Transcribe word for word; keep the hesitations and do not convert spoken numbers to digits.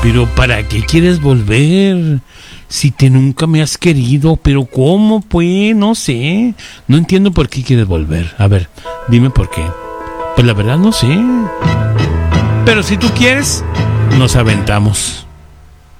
Pero ¿para qué quieres volver? Si te nunca me has querido, pero ¿cómo pues? No sé. No entiendo por qué quieres volver. A ver, dime por qué. Pues la verdad no sé. Pero si tú quieres, nos aventamos.